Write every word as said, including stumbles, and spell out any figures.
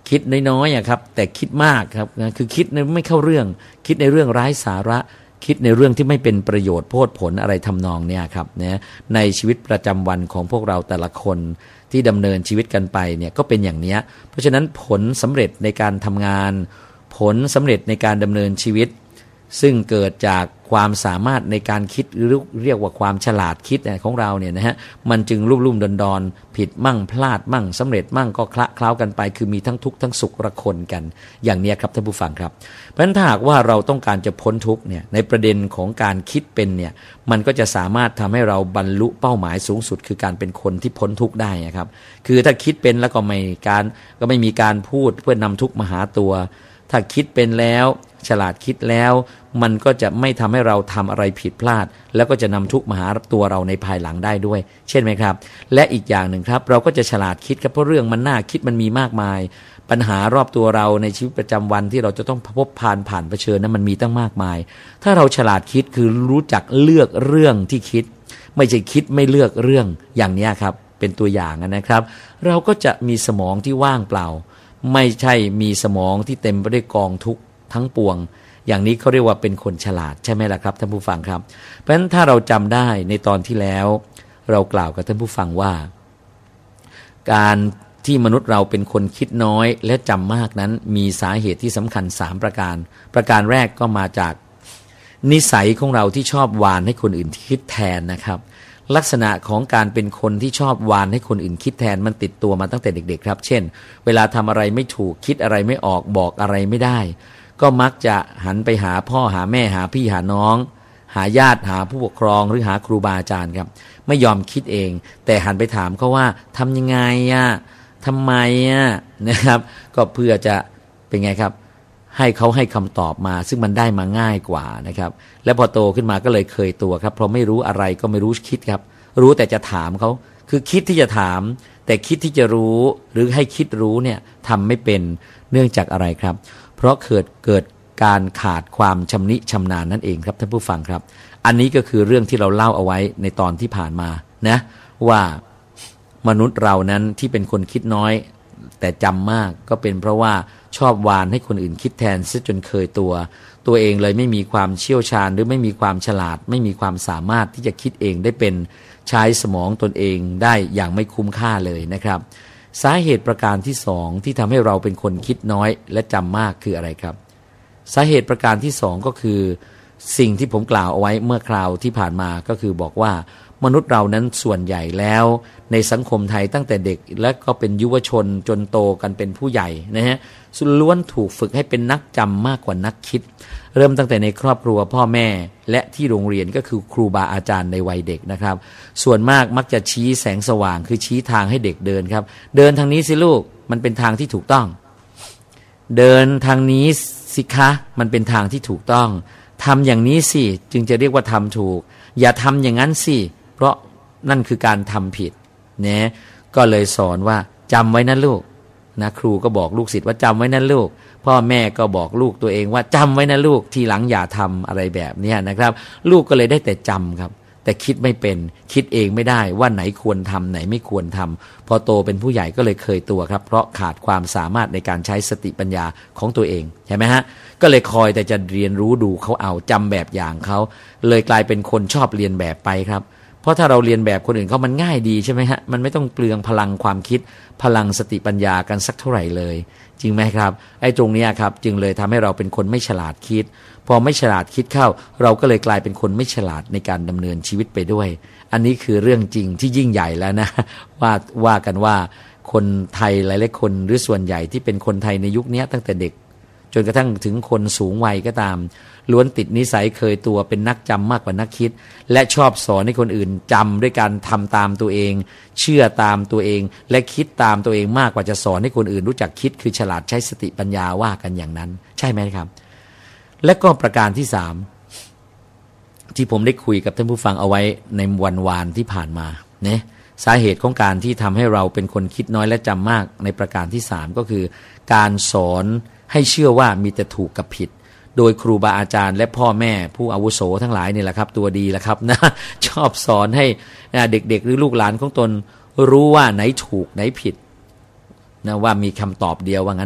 คิดน้อยๆอะครับแต่คิดมากครับคือคิดไม่เข้าเรื่องคิดในเรื่องไร้สาระคิดในเรื่องที่ไม่เป็นประโยชน์โพดผลอะไรทำนองเนี่ยครับนะในชีวิตประจำวันของพวกเราแต่ละคนที่ดำเนินชีวิตกันไปเนี่ยก็เป็นอย่างนี้เพราะฉะนั้นผลสำเร็จในการทำงานผลสำเร็จในการดำเนินชีวิตซึ่งเกิดจากความสามารถในการคิดหรือเรียกว่าความฉลาดคิดของเราเนี่ยนะฮะมันจึงลุ่มลุ่มดอนดอนผิดมั่งพลาดมั่งสำเร็จมั่งก็คละเคล้ากันไปคือมีทั้งทุกข์ทั้งสุขระคนกันอย่างนี้ครับท่านผู้ฟังครับเพราะฉะนั้นถ้าหากว่าเราต้องการจะพ้นทุกข์เนี่ยในประเด็นของการคิดเป็นเนี่ยมันก็จะสามารถทำให้เราบรรลุเป้าหมายสูงสุดคือการเป็นคนที่พ้นทุกข์ได้นะครับคือถ้าคิดเป็นแล้วก็ไม่การก็ไม่มีการพูดเพื่อนำทุกข์มาหาตัวถ้าคิดเป็นแล้วฉลาดคิดแล้วมันก็จะไม่ทำให้เราทำอะไรผิดพลาดแล้วก็จะนำทุกข์มาหาตัวเราในภายหลังได้ด้วยเช่นไหมครับและอีกอย่างหนึ่งครับเราก็จะฉลาดคิดครับเพราะเรื่องมันน่าคิดมันมีมากมายปัญหารอบตัวเราในชีวิตประจำวันที่เราจะต้องพบผ่านผ่านเผชิญนั้นมันมีตั้งมากมายถ้าเราฉลาดคิดคือรู้จักเลือกเรื่องที่คิดไม่ใช่คิดไม่เลือกเรื่องอย่างนี้ครับเป็นตัวอย่างนะครับเราก็จะมีสมองที่ว่างเปล่าไม่ใช่มีสมองที่เต็มไปด้วยกองทุกข์ทั้งปวงอย่างนี้เขาเรียกว่าเป็นคนฉลาดใช่ไหมล่ะครับท่านผู้ฟังครับเพราะฉะนั้นถ้าเราจำได้ในตอนที่แล้วเรากล่าวกับท่านผู้ฟังว่าการที่มนุษย์เราเป็นคนคิดน้อยและจำมากนั้นมีสาเหตุที่สำคัญสามประการประการแรกก็มาจากนิสัยของเราที่ชอบวานให้คนอื่นคิดแทนนะครับลักษณะของการเป็นคนที่ชอบวานให้คนอื่นคิดแทนมันติดตัวมาตั้งแต่เด็กๆครับเช่นเวลาทำอะไรไม่ถูกคิดอะไรไม่ออกบอกอะไรไม่ได้ก็มักจะหันไปหาพ่อหาแม่หาพี่หาน้องหาญาติหาผู้ปกครองหรือหาครูบาอาจารย์ครับไม่ยอมคิดเองแต่หันไปถามเขาว่าทำยังไงอ่ะทำไมอ่ะนะครับก็เพื่อจะเป็นไงครับให้เขาให้คำตอบมาซึ่งมันได้มาง่ายกว่านะครับและพอโตขึ้นมาก็เลยเคยตัวครับเพราะไม่รู้อะไรก็ไม่รู้คิดครับรู้แต่จะถามเขาคือคิดที่จะถามแต่คิดที่จะรู้หรือให้คิดรู้เนี่ยทำไม่เป็นเนื่องจากอะไรครับเพราะเกิดเกิดการขาดความชำนิชำนาญนั่นเองครับท่านผู้ฟังครับอันนี้ก็คือเรื่องที่เราเล่าเอาไว้ในตอนที่ผ่านมานะว่ามนุษย์เรานั้นที่เป็นคนคิดน้อยแต่จำมากก็เป็นเพราะว่าชอบวานให้คนอื่นคิดแทนซะจนเคยตัวตัวเองเลยไม่มีความเชี่ยวชาญหรือไม่มีความฉลาดไม่มีความสามารถที่จะคิดเองได้เป็นใช้สมองตนเองได้อย่างไม่คุ้มค่าเลยนะครับสาเหตุประการที่สองที่ทำให้เราเป็นคนคิดน้อยและจำมากคืออะไรครับสาเหตุประการที่สองก็คือสิ่งที่ผมกล่าวเอาไว้เมื่อคราวที่ผ่านมาก็คือบอกว่ามนุษย์เรานั้นส่วนใหญ่แล้วในสังคมไทยตั้งแต่เด็กและก็เป็นยุวชนจนโตกันเป็นผู้ใหญ่นะฮะล้วนถูกฝึกให้เป็นนักจำมากกว่านักคิดเริ่มตั้งแต่ในครอบครัวพ่อแม่และที่โรงเรียนก็คือครูบาอาจารย์ในวัยเด็กนะครับส่วนมากมักจะชี้แสงสว่างคือชี้ทางให้เด็กเดินครับเดินทางนี้สิลูกมันเป็นทางที่ถูกต้องเดินทางนี้สิคะมันเป็นทางที่ถูกต้องทำอย่างนี้สิจึงจะเรียกว่าทำถูกอย่าทำอย่างนั้นสิเพราะนั่นคือการทำผิดเนี่ยก็เลยสอนว่าจำไว้นะลูกนะครูก็บอกลูกศิษย์ว่าจำไว้นะลูกพ่อแม่ก็บอกลูกตัวเองว่าจำไว้นะลูกทีหลังอย่าทำอะไรแบบนี้นะครับลูกก็เลยได้แต่จำครับแต่คิดไม่เป็นคิดเองไม่ได้ว่าไหนควรทำไหนไม่ควรทำพอโตเป็นผู้ใหญ่ก็เลยเคยตัวครับเพราะขาดความสามารถในการใช้สติปัญญาของตัวเองใช่ไหมฮะก็เลยคอยแต่จะเรียนรู้ดูเขาเอาจำแบบอย่างเขาเลยกลายเป็นคนชอบเรียนแบบไปครับเพราะถ้าเราเรียนแบบคนอื่นเขามันง่ายดีใช่ไหมฮะมันไม่ต้องเปลืองพลังความคิดพลังสติปัญญากันสักเท่าไหร่เลยจริงไหมครับไอ้ตรงนี้ครับจึงเลยทำให้เราเป็นคนไม่ฉลาดคิดพอไม่ฉลาดคิดเข้าเราก็เลยกลายเป็นคนไม่ฉลาดในการดำเนินชีวิตไปด้วยอันนี้คือเรื่องจริงที่ยิ่งใหญ่แล้วนะว่าว่ากันว่าคนไทยหลายๆคนหรือส่วนใหญ่ที่เป็นคนไทยในยุคนี้ตั้งแต่เด็กจนกระทั่งถึงคนสูงวัยก็ตามล้วนติดนิสัยเคยตัวเป็นนักจำมากกว่านักคิดและชอบสอนให้คนอื่นจำด้วยการทำตามตัวเองเชื่อตามตัวเองและคิดตามตัวเองมากกว่าจะสอนให้คนอื่นรู้จักคิดคือฉลาดใช้สติปัญญาว่ากันอย่างนั้นใช่ไหมครับและก็ประการที่สามที่ผมได้คุยกับท่านผู้ฟังเอาไว้ในวันวานที่ผ่านมาเนี่ยสาเหตุของการที่ทำให้เราเป็นคนคิดน้อยและจำมากในประการที่สามก็คือการสอนให้เชื่อว่ามีแต่ถูกกับผิดโดยครูบาอาจารย์และพ่อแม่ผู้อาวุโสทั้งหลายนี่แหละครับตัวดีแหละครับนะชอบสอนให้เด็กๆหรือลูกหลานของตนรู้ว่าไหนถูกไหนผิดนะว่ามีคำตอบเดียวว่างั้น